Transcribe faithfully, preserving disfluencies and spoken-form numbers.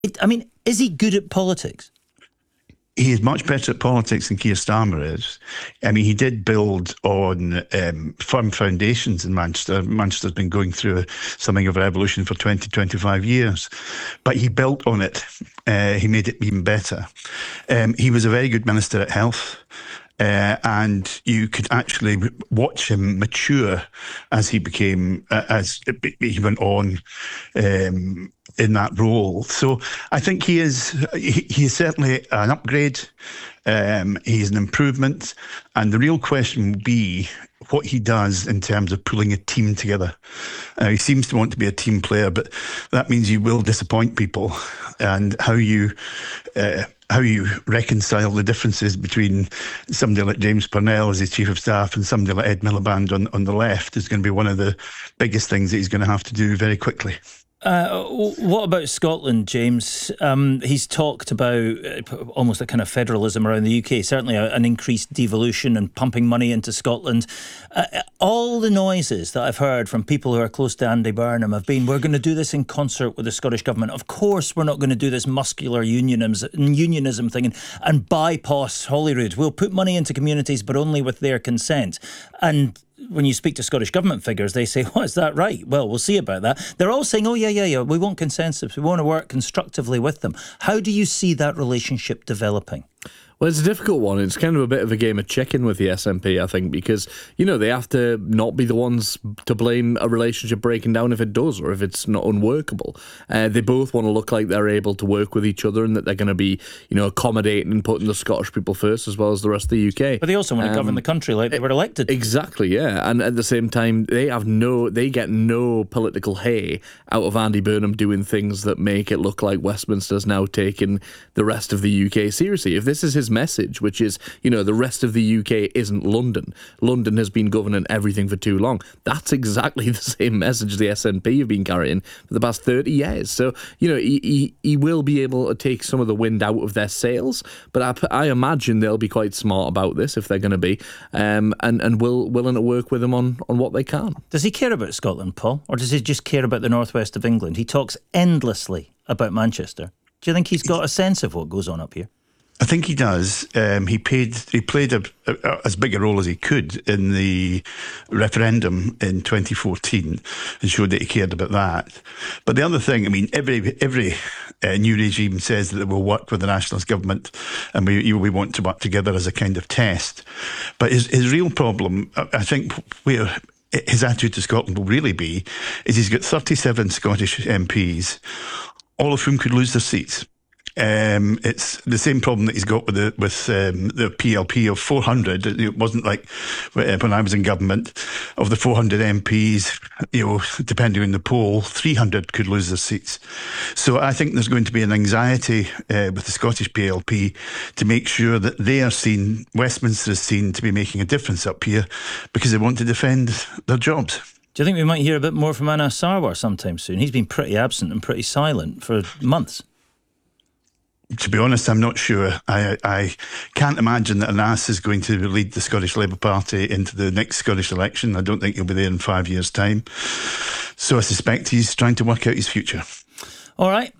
It, I mean, is he good at politics? He is much better at politics than Keir Starmer is. I mean, he did build on um, firm foundations in Manchester. Manchester's been going through something of a revolution for twenty, twenty-five years. But he built on it. Uh, he made it even better. Um, he was a very good Minister at Health. Uh, and you could actually watch him mature as he became, uh, as he went on um, in that role. So I think he is, he, he is certainly an upgrade. Um, he's an improvement. And the real question will be what he does in terms of pulling a team together. Uh, he seems to want to be a team player, but that means you will disappoint people. And how you... Uh, how you reconcile the differences between somebody like James Parnell as his Chief of Staff and somebody like Ed Miliband on, on the left is going to be one of the biggest things that he's going to have to do very quickly. Uh, what about Scotland, James? Um, he's talked about almost a kind of federalism around the U K, certainly a, an increased devolution and pumping money into Scotland. Uh, all the noises that I've heard from people who are close to Andy Burnham have been, we're going to do this in concert with the Scottish Government. Of course, we're not going to do this muscular unionism, unionism thing and, and bypass Holyrood. We'll put money into communities, but only with their consent. And when you speak to Scottish Government figures, they say, oh, is that right? Well, we'll see about that. They're all saying, oh, yeah, yeah, yeah, we want consensus. We want to work constructively with them. How do you see that relationship developing? Well, it's a difficult one. It's kind of a bit of a game of chicken with the S N P, I think, because, you know, they have to not be the ones to blame a relationship breaking down if it does or if it's not unworkable. Uh, they both want to look like they're able to work with each other and that they're going to be, you know, accommodating and putting the Scottish people first as well as the rest of the U K. But they also want to um, govern the country like they were elected. Exactly, yeah. And at the same time, they have no, they get no political hay out of Andy Burnham doing things that make it look like Westminster's now taking the rest of the U K seriously. If this is his message, which is, you know, the rest of the U K isn't London. London has been governing everything for too long. That's exactly the same message the S N P have been carrying for the past thirty years. So, you know, he, he, he will be able to take some of the wind out of their sails, but I, I imagine they'll be quite smart about this if they're going to be, um, and, and will, willing to work with him on, on what they can. Does he care about Scotland, Paul? Or does he just care about the northwest of England? He talks endlessly about Manchester. Do you think he's got a sense of what goes on up here? I think he does. Um, he paid. He played a, a, as big a role as he could in the referendum in twenty fourteen and showed that he cared about that. But the other thing, I mean, every every uh, new regime says that it will work with the nationalist government, and we you know, we want to work together as a kind of test. But his his real problem, I think, where his attitude to Scotland will really be, is he's got thirty-seven Scottish M Ps, all of whom could lose their seats. Um, it's the same problem that he's got with the with um, the P L P of four hundred. It wasn't like when I was in government. Of the four hundred M Ps, you know, depending on the poll, three hundred could lose their seats. So I think there's going to be an anxiety uh, with the Scottish P L P to make sure that they are seen, Westminster is seen to be making a difference up here because they want to defend their jobs. Do you think we might hear a bit more from Anas Sarwar sometime soon? He's been pretty absent and pretty silent for months. To be honest, I'm not sure. I, I can't imagine that Anas is going to lead the Scottish Labour Party into the next Scottish election. I don't think he'll be there in five years' time. So I suspect he's trying to work out his future. All right.